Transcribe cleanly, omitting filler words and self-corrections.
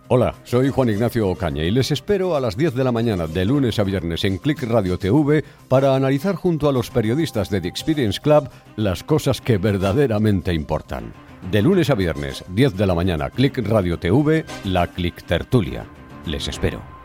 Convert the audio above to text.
Hola, soy Juan Ignacio Ocaña y les espero a las 10 de la mañana de lunes a viernes en Click Radio TV para analizar junto a los periodistas de The Experience Club las cosas que verdaderamente importan. De lunes a viernes, 10 de la mañana, Click Radio TV, la Click Tertulia. Les espero.